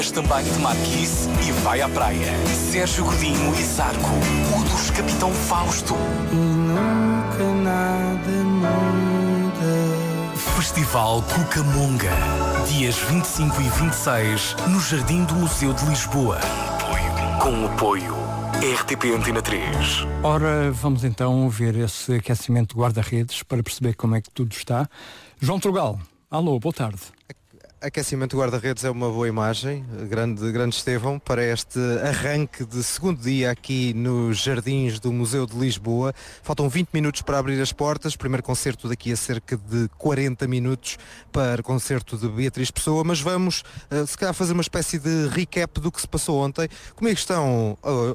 Também de Marquise e vai à praia. Sérgio Godinho e Zarco, o dos Capitão Fausto. E nunca nada muda. Festival Cucamonga, dias 25 e 26, no Jardim do Museu de Lisboa. Com o apoio RTP Antena 3. Ora, vamos então ver esse aquecimento de guarda-redes para perceber como é que tudo está. João Trugal, alô, boa tarde. Aquecimento guarda-redes é uma boa imagem, grande Estevão, para este arranque de segundo dia aqui nos Jardins do Museu de Lisboa. Faltam 20 minutos para abrir as portas, primeiro concerto daqui a cerca de 40 minutos para o concerto de Beatriz Pessoa, mas vamos se calhar fazer uma espécie de recap do que se passou ontem. Como é que estão?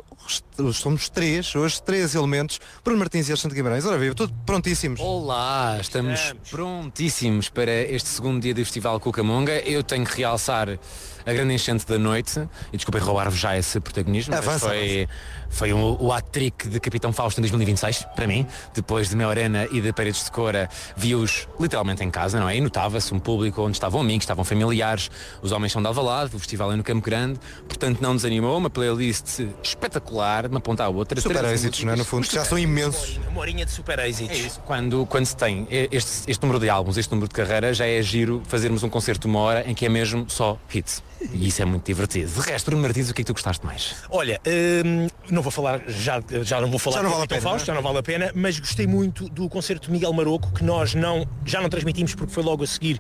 Somos hoje três elementos, Bruno Martins e Alexandre Guimarães. Ora viva, tudo prontíssimos? Olá, estamos prontíssimos para este segundo dia do Festival Cucamonga. Eu tenho que realçar a grande enchente da noite, e desculpem roubar-vos já esse protagonismo, mas foi o hat-trick de Capitão Fausto em 2026, para mim, depois de Mel Arena e de Paredes de Cora, vi-os literalmente em casa, não é? E notava-se um público onde estavam amigos, estavam familiares, os homens são de Alvalade, o festival é no Campo Grande, portanto não desanimou, uma playlist espetacular, uma ponta à outra. Super êxitos, não é? No fundo, já são imensos. Uma horinha de super êxitos. É isso. Quando se tem este número de álbuns, este número de carreira, já é giro fazermos um concerto de uma hora em que é mesmo só hits. E isso é muito divertido. De resto, Bruno Martins, o que é que tu gostaste mais? Olha, não vou falar, já não vou falar do Capitão Fausto, já não vale a pena, mas gostei muito do concerto de Miguel Maroco, que nós já não transmitimos porque foi logo a seguir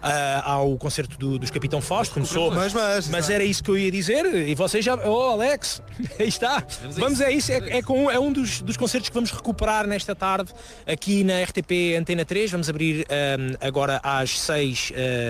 ao concerto dos Capitão Fausto, começou. Mas era isso que eu ia dizer, e vocês já... Oh, Alex, aí está. Vamos a isso, é um dos concertos que vamos recuperar nesta tarde aqui na RTP Antena 3. Vamos abrir agora às 6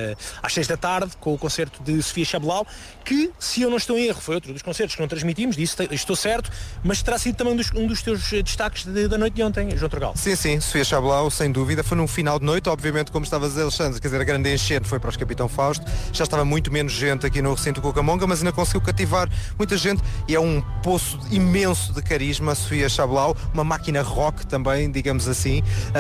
da tarde com o concerto de Sofia Chablau, que, se eu não estou em erro, foi outro dos concertos que não transmitimos, disso estou certo, mas terá sido também um dos teus destaques da noite de ontem, João Trugal. Sim, Sofia Chablau, sem dúvida, foi num final de noite, obviamente, como estava a dizer, Alexandre, quer dizer, a grande enchente foi para os Capitão Fausto, já estava muito menos gente aqui no recinto Cucamonga, mas ainda conseguiu cativar muita gente, e é um poço imenso de carisma, Sofia Chablau, uma máquina rock também, digamos assim,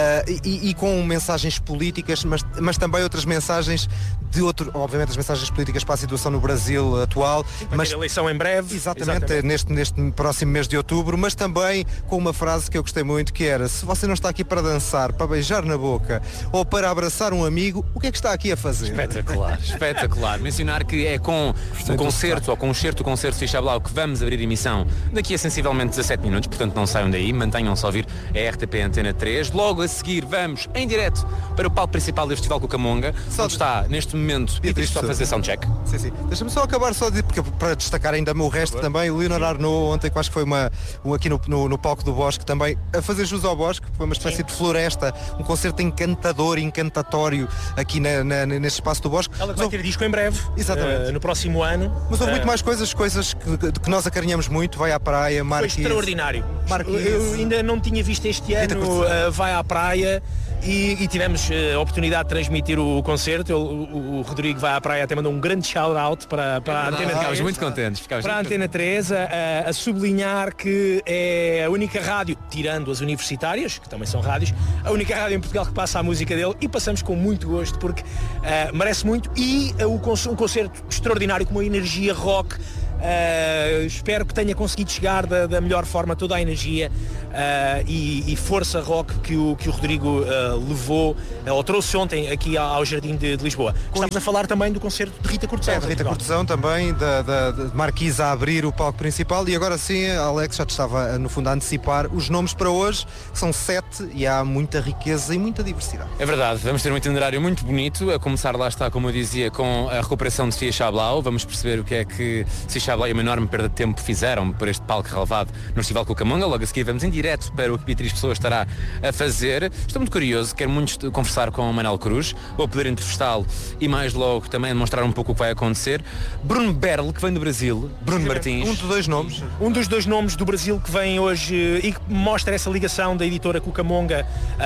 e com mensagens políticas, mas também outras mensagens obviamente as mensagens políticas para a situação no Brasil atual, mas eleição em breve, exatamente. Neste próximo mês de outubro, mas também com uma frase que eu gostei muito, que era: se você não está aqui para dançar, para beijar na boca ou para abraçar um amigo, o que é que está aqui a fazer? Espetacular. Mencionar que é com o concerto ou com o excerto do concerto de Chablau que vamos abrir emissão daqui a sensivelmente 17 minutos, portanto não saiam daí, mantenham-se a ouvir a RTP Antena 3. Logo a seguir vamos em direto para o palco principal do Festival Cucamonga, onde está neste momento Beatriz a fazer soundcheck. Sim. Deixa-me só acabar porque para destacar ainda o resto também, o Leonardo Arnaud ontem, que acho que foi aqui no palco do Bosque também, a fazer jus ao Bosque, foi uma espécie de floresta, um concerto encantador, encantatório aqui neste espaço do Bosque. Ela vai ter disco em breve, exatamente, no próximo ano. Mas houve muito mais coisas que nós acarinhamos muito, vai à praia, Marquise. Foi extraordinário. Eu ainda não tinha visto este ano Vai à Praia. E tivemos a oportunidade de transmitir o concerto. O Rodrigo Vai à Praia até mandou um grande shout-out para a Antena 3. Ficámos muito contentes. Para a Antena 3, a sublinhar que é a única rádio, tirando as universitárias, que também são rádios, a única rádio em Portugal que passa a música dele, e passamos com muito gosto, porque merece muito, e um concerto extraordinário, com uma energia rock. Espero que tenha conseguido chegar da melhor forma toda a energia e força rock que o Rodrigo levou ou trouxe ontem aqui ao Jardim de Lisboa. Estamos a falar também do concerto de Rita Cortesão. Rita Cortesão também, de Marquise a abrir o palco principal. E agora sim, Alex já te estava no fundo a antecipar os nomes para hoje, que são 7, e há muita riqueza e muita diversidade. É verdade, vamos ter um itinerário muito bonito, a começar, lá está, como eu dizia, com a recuperação de Sofia Chablau. Vamos perceber o que é que Sofia Chablau e uma enorme perda de tempo fizeram por este palco relevado no Festival Cucamonga. Logo a seguir vamos em direto para o que Beatriz Pessoa estará a fazer. Estou muito curioso, quero muito conversar com o Manuel Cruz, vou poder entrevistá-lo e mais logo também mostrar um pouco o que vai acontecer. Bruno Berle, que vem do Brasil, Bruno Martins. Um dos dois nomes. Um dos dois nomes do Brasil que vem hoje e que mostra essa ligação da editora Cucamonga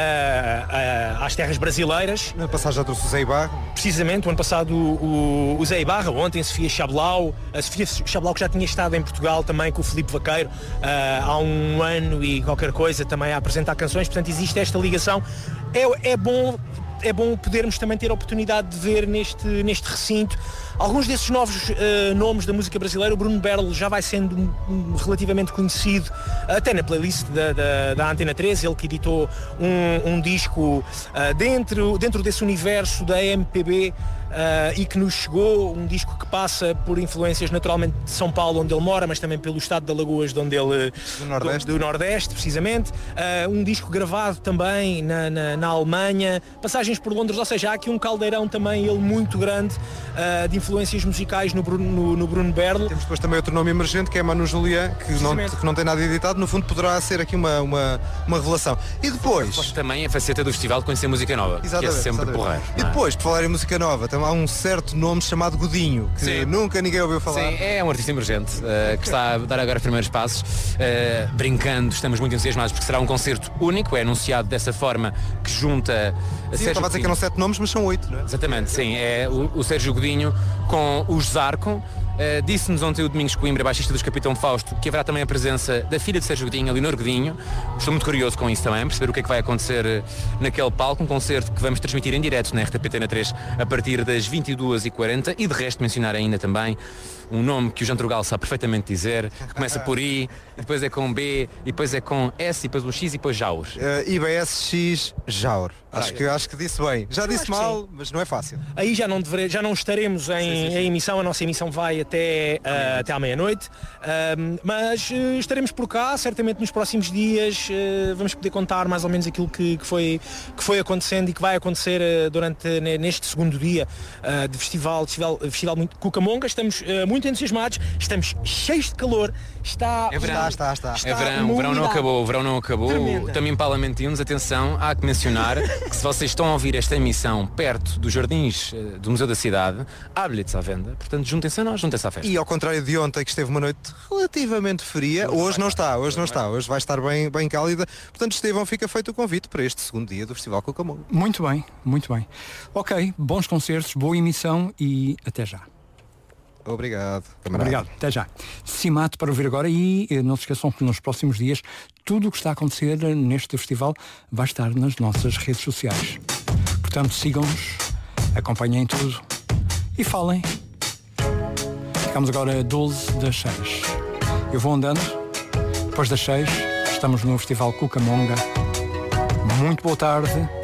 às terras brasileiras. Na passagem já trouxe o Zé Ibarra. Precisamente, o ano passado o Zé Ibarra, ontem Sofia Chablau, a Sofia Chablau que já tinha estado em Portugal também com o Filipe Vaqueiro há um ano e qualquer coisa, também a apresentar canções, portanto existe esta ligação. É bom é bom podermos também ter a oportunidade de ver neste recinto alguns desses novos nomes da música brasileira. O Bruno Berlo já vai sendo relativamente conhecido até na playlist da Antena 3, ele que editou um disco dentro desse universo da MPB e que nos chegou, um disco que passa por influências naturalmente de São Paulo, onde ele mora, mas também pelo estado de Alagoas, de onde ele do Nordeste, precisamente. Um disco gravado também na Alemanha, passagens por Londres, ou seja, há aqui um caldeirão também, ele muito grande, de influências musicais no Bruno Berlo. Temos depois também outro nome emergente, que é Manu Julián, que não tem nada editado, no fundo poderá ser aqui uma revelação. E depois... Também a faceta do festival de conhecer música nova, que é sempre porreiro. E depois, por falar em música nova, também há um certo nome chamado Godinho, que nunca ninguém ouviu falar. Sim, é um artista emergente, que está a dar agora os primeiros passos, brincando, estamos muito entusiasmados porque será um concerto único, é anunciado dessa forma, que junta... Sim, eu estava a dizer que eram 7 nomes, mas são 8, não é? Exatamente, sim, é o Sérgio Godinho com o Zarco. Disse-nos ontem o Domingos Coimbra, baixista dos Capitão Fausto, que haverá também a presença da filha de Sérgio Godinho, a Leonor Godinho. Estou muito curioso com isso também, perceber o que é que vai acontecer naquele palco, um concerto que vamos transmitir em direto na RTP Antena 3 a partir das 22h40 e de resto mencionar ainda também um nome que o João Trugal sabe perfeitamente dizer, começa por I, depois é com B, e depois é com S, e depois um X e depois Jaur. IBSX Jaur. Acho que disse bem. Já disse mal, mas não é fácil. Aí já não estaremos em emissão, a nossa emissão vai até à meia-noite, mas estaremos por cá, certamente nos próximos dias vamos poder contar mais ou menos aquilo que foi acontecendo e que vai acontecer neste segundo dia de festival muito Cucamonga. Estamos muito entusiasmados, estamos cheios de calor, está verão, o verão não acabou. Tremenda. Também parlamentinos, atenção, há que mencionar que se vocês estão a ouvir esta emissão perto dos jardins do Museu da Cidade, há bilhetes à venda, portanto juntem-se a nós, juntem-se à festa. E ao contrário de ontem, que esteve uma noite relativamente fria, hoje não está, hoje vai estar bem cálida, portanto Estevão, fica feito o convite para este segundo dia do Festival Cucamonga. Muito bem. Ok, bons concertos, boa emissão e até já. Obrigado. Obrigado, até já. Cimato para ouvir agora e não se esqueçam que nos próximos dias tudo o que está a acontecer neste festival vai estar nas nossas redes sociais. Portanto, sigam-nos, acompanhem tudo e falem. Ficamos agora a 12 das 6. Eu vou andando, depois das 6 estamos no Festival Cucamonga. Muito boa tarde.